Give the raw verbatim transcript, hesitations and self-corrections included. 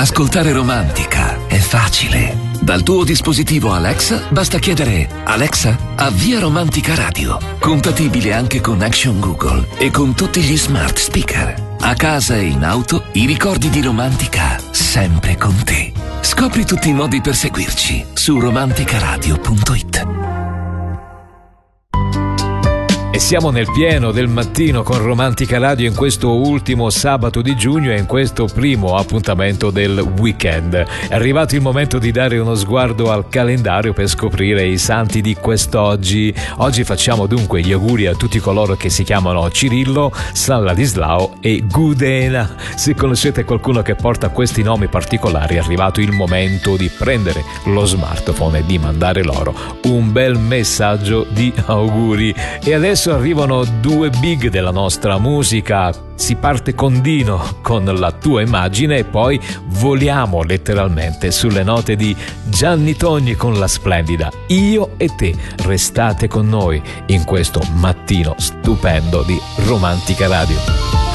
Ascoltare Romantica è facile. Dal tuo dispositivo Alexa basta chiedere: Alexa, avvia Romantica Radio. Compatibile anche con Action Google e con tutti gli smart speaker. A casa e in auto, i ricordi di Romantica sempre con te. Scopri tutti i modi per seguirci su romanticaradio punto it. E siamo nel pieno del mattino con Romantica Radio in questo ultimo sabato di giugno e in questo primo appuntamento del weekend. È arrivato il momento di dare uno sguardo al calendario per scoprire i santi di quest'oggi. Oggi facciamo dunque gli auguri a tutti coloro che si chiamano Cirillo, San Ladislao e Gudena. Se conoscete qualcuno che porta questi nomi particolari, è arrivato il momento di prendere lo smartphone e di mandare loro un bel messaggio di auguri. E adesso arrivano due big della nostra musica. Si parte con Dino con La tua immagine e poi voliamo letteralmente sulle note di Gianni Togni con la splendida Io e te. Restate con noi in questo mattino stupendo di Romantica Radio.